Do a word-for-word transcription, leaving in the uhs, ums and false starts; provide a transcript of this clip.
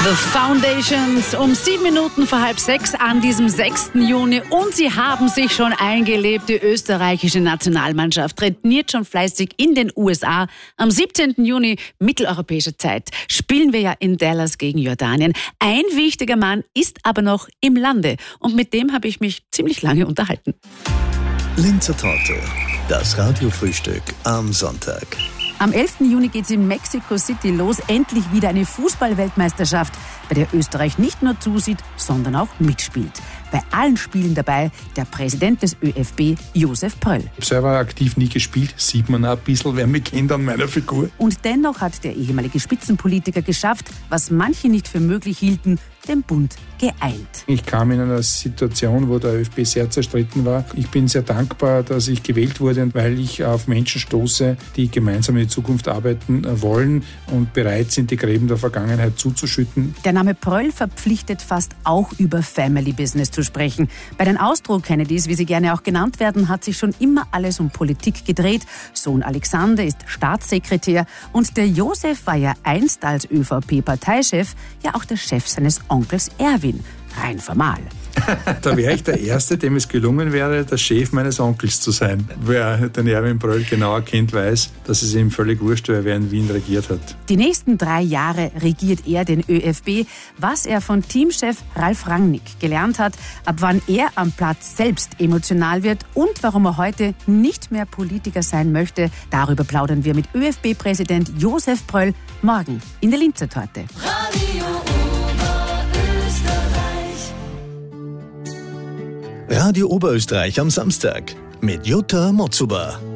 The Foundations um sieben Minuten vor halb sechs an diesem sechsten Juni und sie haben sich schon eingelebt. Die österreichische Nationalmannschaft trainiert schon fleißig in den U S A. Am siebzehnten Juni mitteleuropäischer Zeit spielen wir ja in Dallas gegen Jordanien. Ein wichtiger Mann ist aber noch im Lande und mit dem habe ich mich ziemlich lange unterhalten. Linzer Torte, das Radiofrühstück am Sonntag. Am elften Juni geht es in Mexico City los. Endlich wieder eine Fußball-Weltmeisterschaft, bei der Österreich nicht nur zusieht, sondern auch mitspielt. Bei allen Spielen dabei der Präsident des ÖFB, Josef Pröll. Ich habe selber aktiv nie gespielt, sieht man auch ein bisschen, wer mich kennt an meiner Figur. Und dennoch hat der ehemalige Spitzenpolitiker geschafft, was manche nicht für möglich hielten, den Bund geeint. Ich kam in einer Situation, wo der ÖFB sehr zerstritten war. Ich bin sehr dankbar, dass ich gewählt wurde, weil ich auf Menschen stoße, die gemeinsam in die Zukunft arbeiten wollen und bereit sind, die Gräben der Vergangenheit zuzuschütten. Der Name Pröll verpflichtet fast auch über Family Business zu sprechen. Bei den Austro-Kennedys, wie sie gerne auch genannt werden, hat sich schon immer alles um Politik gedreht. Sohn Alexander ist Staatssekretär und der Josef war ja einst als ÖVP-Parteichef ja auch der Chef seines Onkels Erwin. Rein formal. Da wäre ich der Erste, dem es gelungen wäre, der Chef meines Onkels zu sein. Wer den Erwin Pröll genauer kennt, weiß, dass es ihm völlig wurscht wäre, wer in Wien regiert hat. Die nächsten drei Jahre regiert er den ÖFB. Was er von Teamchef Ralf Rangnick gelernt hat, ab wann er am Platz selbst emotional wird und warum er heute nicht mehr Politiker sein möchte, darüber plaudern wir mit ÖFB-Präsident Josef Pröll morgen in der Linzer Torte. Radio Oberösterreich am Samstag mit Jutta Motzuber.